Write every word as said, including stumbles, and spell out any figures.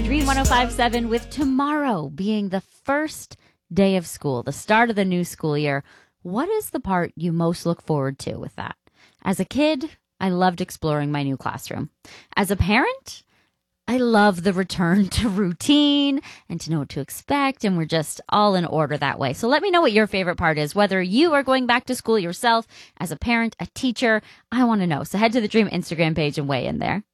Dream one oh five point seven with tomorrow being the first day of school, the start of the new school year. What is the part you most look forward to with that? As a kid, I loved exploring my new classroom. As a parent, I love the return to routine and to know what to expect, and we're just all in order that way. So let me know what your favorite part is, whether you are going back to school yourself, as a parent, a teacher. I want to know. So head to the Dream Instagram page and weigh in there.